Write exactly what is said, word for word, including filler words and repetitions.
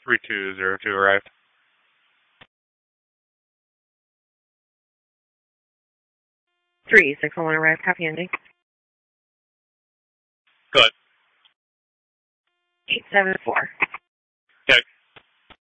three two zero two arrived. three six one arrived. Copy ending. Good. eight seven four.